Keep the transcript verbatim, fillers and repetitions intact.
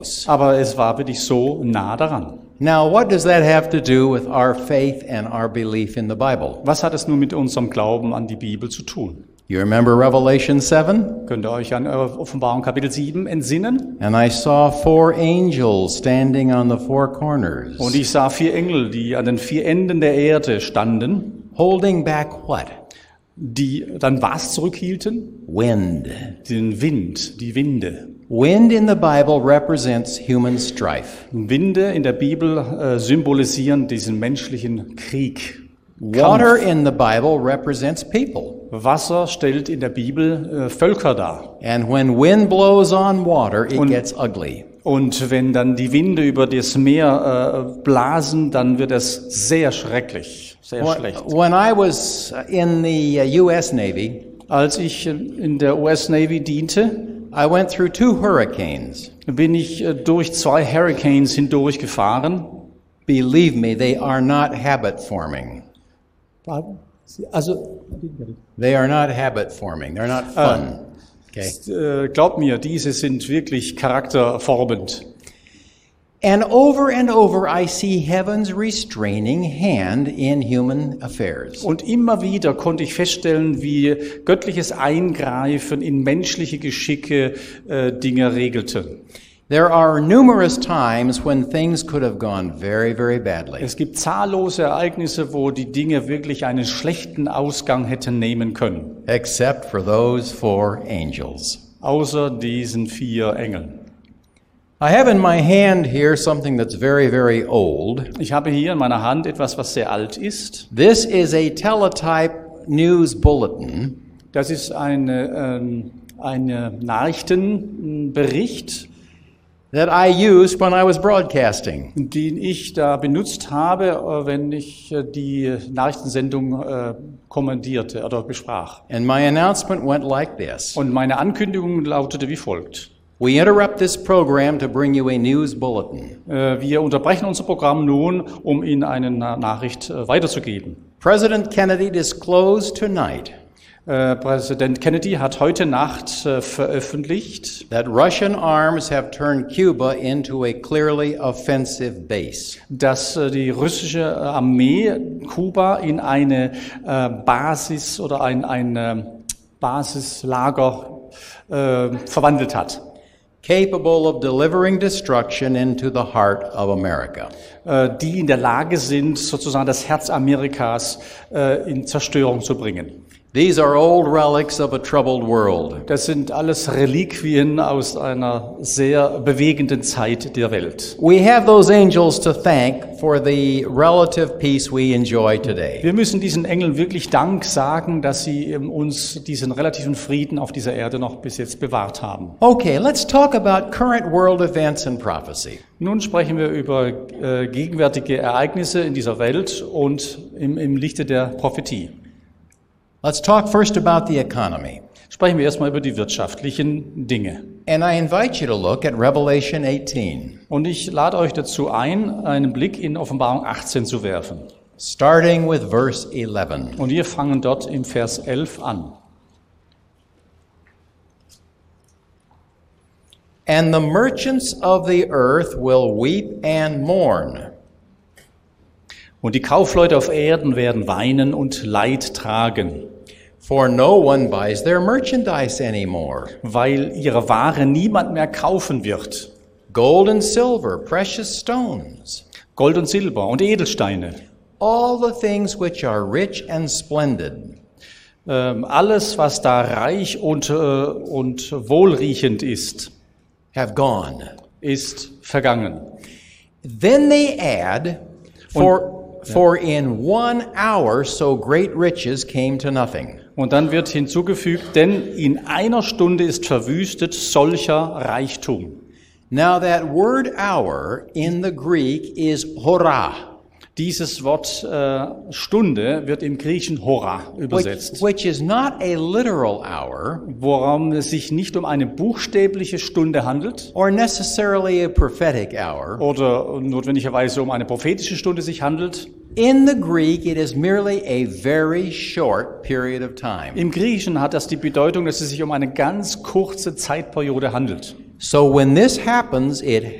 Aber es war wirklich so nah daran. Now, what does that have to do with our faith and our belief in the Bible? Was hat es nun mit unserem Glauben an die Bibel zu tun? You remember Revelation seven? Könnt ihr euch an Offenbarung Kapitel sieben entsinnen? And I saw four angels standing on the four corners. Und ich sah vier Engel, die an den vier Enden der Erde standen, Holding back what? die dann was zurückhielten? Wind. Den Wind, die Winde. Wind in the Bible represents human strife. Winde in der Bibel äh, symbolisieren diesen menschlichen Krieg. Water Kampf. in the Bible represents people. Wasser stellt in der Bibel äh, Völker dar. And when wind blows on water, it Und- gets ugly. Und wenn dann die Winde über das Meer äh, blasen, dann wird es sehr schrecklich, sehr schlecht. When I was in the uh, U S Navy, Als ich äh, in der U S Navy diente, I went through two hurricanes. bin ich äh, durch zwei Hurricanes hindurchgefahren. Believe me, they are not habit forming. Also, They are not habit forming. They're not fun. Okay. äh, glaubt mir, diese sind wirklich charakterformend. And over and over, I see heaven's restraining hand in human affairs. Und immer wieder konnte ich feststellen, wie göttliches Eingreifen in menschliche Geschicke äh, Dinge regelte. There are numerous times when things could have gone very, very badly. Es gibt zahllose Ereignisse, wo die Dinge wirklich einen schlechten Ausgang hätten nehmen können, Except for those four angels. außer diesen vier Engeln. I have in my hand here something that's very, very old. Ich habe hier in meiner Hand etwas, was sehr alt ist. This is a teletype news bulletin Das ist eine, ähm, eine Nachrichtenbericht, that I used when I was broadcasting. den ich da benutzt habe, äh, wenn ich äh, die Nachrichtensendung äh, kommandierte oder besprach. And my announcement went like this. Und meine Ankündigung lautete wie folgt. We interrupt this program to bring you a news bulletin. Äh, Wir unterbrechen unser Programm nun, um Ihnen eine Na- Nachricht äh, weiterzugeben. President Kennedy disclosed tonight Äh, Präsident Kennedy hat heute Nacht äh, veröffentlicht, that Russian arms have turned Cuba into a clearly offensive base. dass äh, die russische äh, Armee Kuba in eine äh, Basis oder ein, ein äh, Basislager äh, verwandelt hat, Capable of delivering destruction into the heart of America. äh, die in der Lage sind, sozusagen das Herz Amerikas äh, in Zerstörung zu bringen. These are old relics of a troubled world. Das sind alles Reliquien aus einer sehr bewegenden Zeit der Welt. We have those angels to thank for the relative peace we enjoy today. Wir müssen diesen Engeln wirklich Dank sagen, dass sie ähm, uns diesen relativen Frieden auf dieser Erde noch bis jetzt bewahrt haben. Okay, let's talk about current world events and prophecy. Nun sprechen wir über äh, gegenwärtige Ereignisse in dieser Welt und im, im Lichte der Prophetie. Let's talk first about the economy. Sprechen wir erstmal über die wirtschaftlichen Dinge. And I invite you to look at Revelation eighteen, Und ich lade euch dazu ein, einen Blick in Offenbarung achtzehn zu werfen. starting with verse eleven. Und wir fangen dort im Vers elf an. And the merchants of the earth will weep and mourn, Und die Kaufleute auf Erden werden weinen und Leid tragen, for no one buys their merchandise anymore. weil ihre Ware niemand mehr kaufen wird. Gold and silver, precious stones, Gold und Silber und Edelsteine, all the things which are rich and splendid, ähm, alles, was da reich und, äh, und wohlriechend ist, have gone. ist vergangen. Then they add, for, for in one hour so great riches came to nothing. Und dann wird hinzugefügt, denn in einer Stunde ist verwüstet solcher Reichtum. Now that word hour in the Greek is hora, Dieses Wort äh, Stunde wird im Griechischen Hora which, übersetzt, which is not a literal hour worum es sich nicht um eine buchstäbliche Stunde handelt or necessarily a prophetic hour. oder notwendigerweise um eine prophetische Stunde sich handelt. In the Greek, it is merely a very short period of time. Im Griechischen hat das die Bedeutung, dass es sich um eine ganz kurze Zeitperiode handelt. So when this happens, it